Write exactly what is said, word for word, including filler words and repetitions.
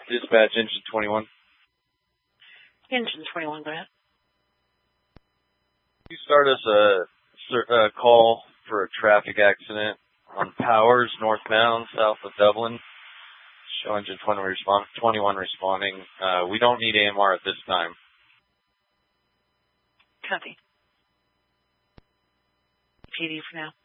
Dispatch, engine twenty-one. Engine twenty-one, go ahead. You start us a, a call for a traffic accident on Powers, northbound, south of Dublin. Show engine twenty respond, twenty-one responding. Uh, we don't need A M R at this time. Copy. P D for now.